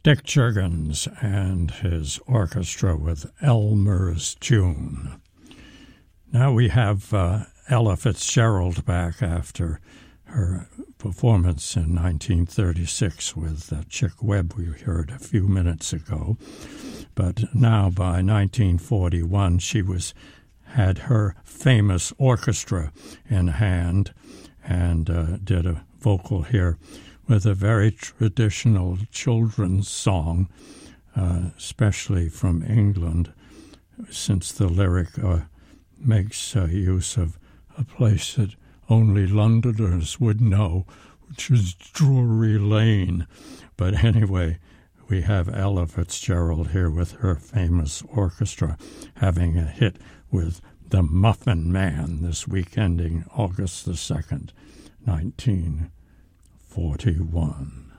Dick Juergens and his orchestra with Elmer's Tune. Now we have Ella Fitzgerald back after her performance in 1936 with Chick Webb we heard a few minutes ago. But now by 1941 she had her famous orchestra in hand and did a vocal here with a very traditional children's song, especially from England, since the lyric makes use of a place that only Londoners would know, which is Drury Lane. But anyway, we have Ella Fitzgerald here with her famous orchestra having a hit with The Muffin Man this week ending August the 2nd, 1941.